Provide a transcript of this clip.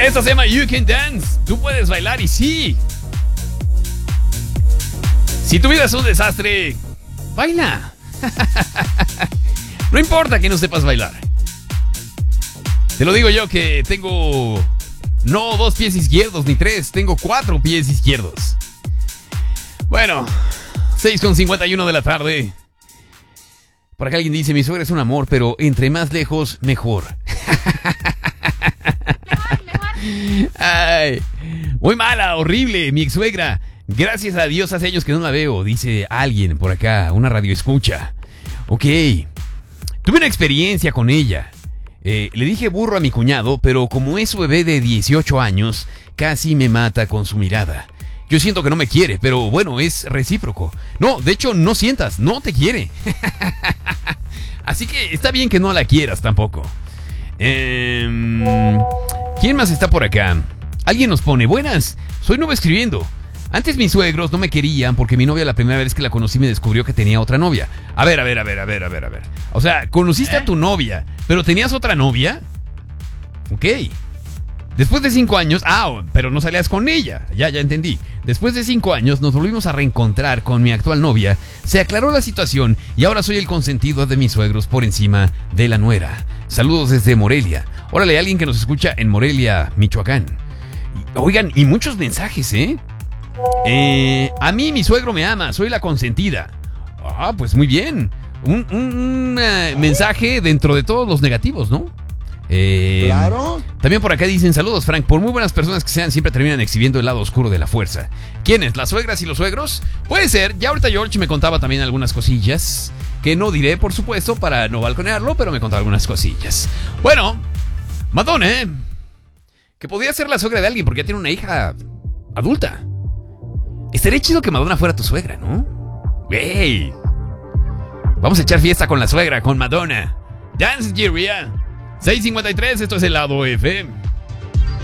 Esto se llama You Can Dance. Tú puedes bailar y sí. Si tu vida es un desastre, baila. No importa que no sepas bailar. Te lo digo yo que tengo no 2 pies izquierdos ni 3, tengo 4 pies izquierdos. Bueno, 6:51 de la tarde. Por acá alguien dice, mi suegra es un amor, pero entre más lejos, mejor. Ay, muy mala, horrible, mi ex suegra. Gracias a Dios hace años que no la veo, dice alguien por acá, una radio escucha. Ok, tuve una experiencia con ella. Le dije burro a mi cuñado, pero como es su bebé de 18 años, casi me mata con su mirada. Yo siento que no me quiere, pero bueno, es recíproco. No, de hecho, no sientas, no te quiere. Así que está bien que no la quieras tampoco. ¿Quién más está por acá? Alguien nos pone, buenas, soy nuevo escribiendo. Antes mis suegros no me querían porque mi novia la primera vez que la conocí me descubrió que tenía otra novia. A ver. O sea, conociste a tu novia, pero tenías otra novia. Ok. Después de 5 años... pero no salías con ella. Ya entendí. Después de 5 años nos volvimos a reencontrar con mi actual novia. Se aclaró la situación y ahora soy el consentido de mis suegros por encima de la nuera. Saludos desde Morelia. Órale, alguien que nos escucha en Morelia, Michoacán. Oigan, y muchos mensajes, ¿eh? A mí mi suegro me ama, soy la consentida. Pues muy bien. Un mensaje dentro de todos los negativos, ¿no? Claro. También por acá dicen, saludos Frank, por muy buenas personas que sean, siempre terminan exhibiendo el lado oscuro de la fuerza. ¿Quiénes? ¿Las suegras y los suegros? Puede ser, ya ahorita George me contaba también algunas cosillas, que no diré por supuesto para no balconearlo, pero me contaba algunas cosillas. Bueno, Madonna, que podría ser la suegra de alguien porque ya tiene una hija adulta. Estaría chido que Madonna fuera tu suegra, ¿no? ¡Ey! Vamos a echar fiesta con la suegra, con Madonna. Dance, Giria. 6:53, esto es el lado FM.